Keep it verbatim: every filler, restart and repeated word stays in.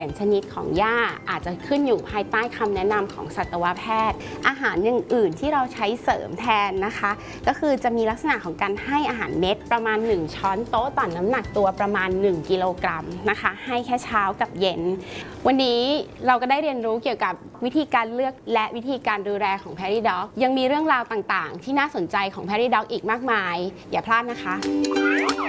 ชนิดของหญ้าอาจจะขึ้นอยู่ภายใต้คำแนะนำของสัตวแพทย์อาหารอย่างอื่นที่เราใช้เสริมแทนนะคะก็คือจะมีลักษณะของการให้อาหารเม็ดประมาณหนึ่งช้อนโต๊ะต่อน้ำหนักตัวประมาณหนึ่งกิโลกรัมนะคะให้แค่เช้ากับเย็นวันนี้เราก็ได้เรียนรู้เกี่ยวกับวิธีการเลือกและวิธีการดูแลของ Prairie Dog ยังมีเรื่องราวต่างๆที่น่าสนใจของ Prairie Dog อีกมากมายอย่าพลาดนะคะ